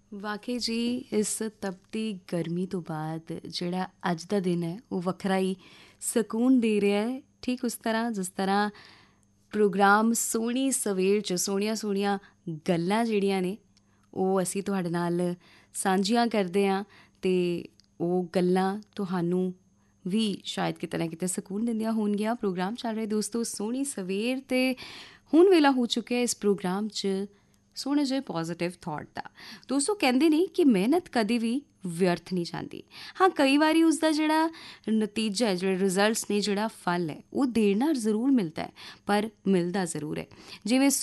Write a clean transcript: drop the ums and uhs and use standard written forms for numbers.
ਵਾਕਈ ਜੀ, ਇਸ ਤਪਦੀ ਗਰਮੀ ਤੋਂ ਬਾਅਦ ਜਿਹੜਾ ਅੱਜ ਦਾ ਦਿਨ ਹੈ ਉਹ ਵੱਖਰਾ ਹੀ ਸਕੂਨ ਦੇ ਰਿਹਾ ਹੈ। ਠੀਕ ਉਸ ਤਰ੍ਹਾਂ ਜਿਸ ਤਰ੍ਹਾਂ ਪ੍ਰੋਗਰਾਮ ਸੋਹਣੀ ਸਵੇਰ 'ਚ ਸੋਹਣੀਆਂ ਸੋਹਣੀਆਂ ਗੱਲਾਂ ਜਿਹੜੀਆਂ ਨੇ ਉਹ ਅਸੀਂ ਤੁਹਾਡੇ ਨਾਲ ਸਾਂਝੀਆਂ ਕਰਦੇ ਹਾਂ, ਅਤੇ ਉਹ ਗੱਲਾਂ ਤੁਹਾਨੂੰ ਵੀ ਸ਼ਾਇਦ ਕਿਤੇ ਨਾ ਕਿਤੇ ਸਕੂਨ ਦਿੰਦੀਆਂ ਹੋਣਗੀਆਂ। ਪ੍ਰੋਗਰਾਮ ਚੱਲ ਰਿਹਾ ਦੋਸਤੋ ਸੋਹਣੀ ਸਵੇਰ, ਅਤੇ ਹੁਣ ਵੇਲਾ ਹੋ ਚੁੱਕਿਆ ਇਸ ਪ੍ਰੋਗਰਾਮ 'ਚ ਸੋਹਣੇ ਜਿਹੇ ਪੋਜ਼ੀਟਿਵ ਥਾਟ ਦਾ। ਦੋਸਤੋ ਕਹਿੰਦੇ ਨੇ ਕਿ ਮਿਹਨਤ ਕਦੇ ਵੀ ਵਿਅਰਥ ਨਹੀਂ ਜਾਂਦੀ। ਹਾਂ, ਕਈ ਵਾਰੀ ਉਸਦਾ ਜਿਹੜਾ ਨਤੀਜਾ ਹੈ, ਜਿਹੜੇ ਰਿਜ਼ਲਟਸ ਨੇ, ਜਿਹੜਾ ਫਲ ਹੈ ਉਹ ਦੇਰ ਨਾਲ ਜ਼ਰੂਰ ਮਿਲਦਾ ਹੈ, ਪਰ ਮਿਲਦਾ ਜ਼ਰੂਰ ਹੈ। ਜਿਵੇਂ